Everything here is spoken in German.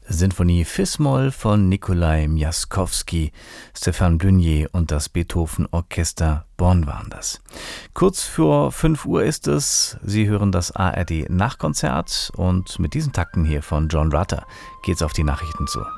Sinfonie Fis-Moll von Nikolai Miaskowski, Stéphane Blunier und das Beethoven-Orchester Bonn waren das. Kurz vor 5 Uhr ist es. Sie hören das ARD-Nachkonzert und mit diesen Takten hier von John Rutter geht's auf die Nachrichten zu.